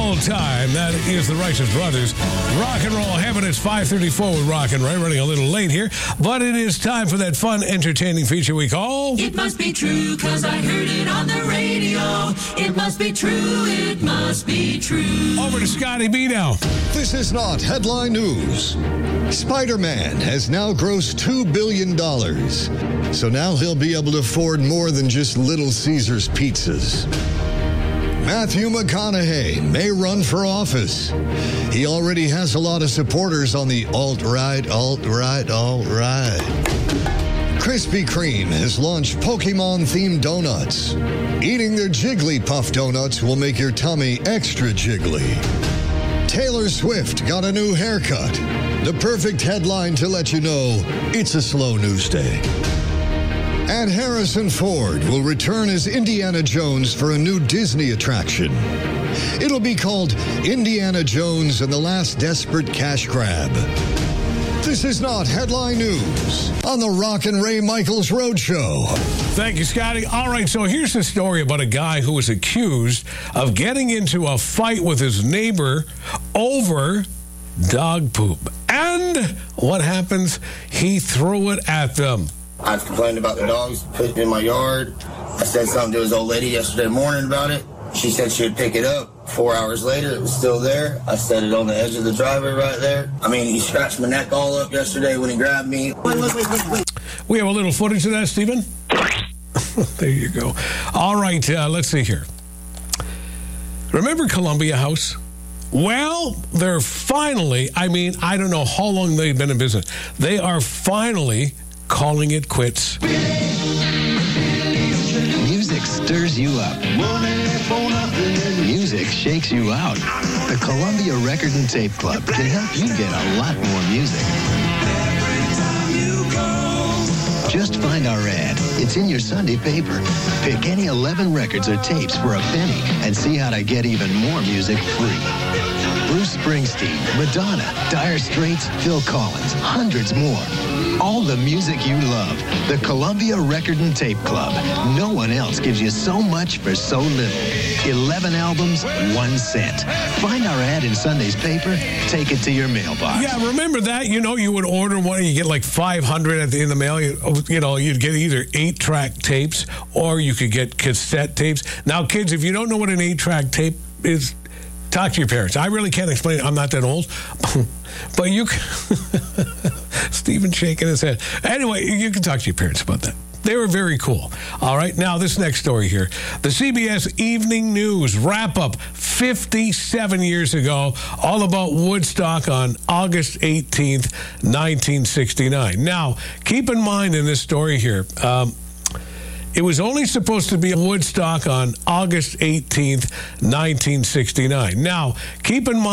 old time. That is the Righteous Brothers. Rock and roll heaven. It's 5:34 with Rock and Ray. Running a little late here, but it is time for that fun, entertaining feature we call... It must be true, because I heard it on the radio. It must be true, it must be true. Over to Scotty B now. This is not headline news. Spider-Man has now grossed $2 billion. So now he'll be able to afford more than just Little Caesars pizzas. Matthew McConaughey may run for office. He already has a lot of supporters on the alt-right. Krispy Kreme has launched Pokemon-themed donuts. Eating their Jigglypuff donuts will make your tummy extra jiggly. Taylor Swift got a new haircut. The perfect headline to let you know it's a slow news day. And Harrison Ford will return as Indiana Jones for a new Disney attraction. It'll be called Indiana Jones and the Last Desperate Cash Grab. This is not headline news on the Rock and Ray Michaels Roadshow. Thank you, Scotty. All right, so here's the story about a guy who was accused of getting into a fight with his neighbor over dog poop. And what happens? He threw it at them. I've complained about the dogs putting in my yard. I said something to his old lady yesterday morning about it. She said she would pick it up. 4 hours later, it was still there. I set it on the edge of the driveway right there. I mean, he scratched my neck all up yesterday when he grabbed me. Wait. We have a little footage of that, Stephen? There you go. All right, let's see here. Remember Columbia House? Well, they're finally, I don't know how long they've been in business. They are finally calling it quits. Music stirs you up. Music shakes you out. The Columbia Record and Tape Club can help you get a lot more music. Just find our ad. It's in your Sunday paper. Pick any 11 records or tapes for a penny and see how to get even more music free. Bruce Springsteen, Madonna, Dire Straits, Phil Collins, hundreds more. All the music you love. The Columbia Record and Tape Club. No one else gives you so much for so little. 11 albums, 1 cent. Find our ad in Sunday's paper. Take it to your mailbox. Yeah, remember that? You would order one and you get like 500 in the mail. You'd get either 8-track tapes or you could get cassette tapes. Now, kids, if you don't know what an 8-track tape is, talk to your parents. I really can't explain it. I'm not that old. But you can... Stephen shaking his head. Anyway, you can talk to your parents about that. They were very cool. All right, now this next story here. The CBS Evening News wrap-up 57 years ago, all about Woodstock on August 18th, 1969. Now, keep in mind in this story here, it was only supposed to be Woodstock on August 18th, 1969. Now, keep in mind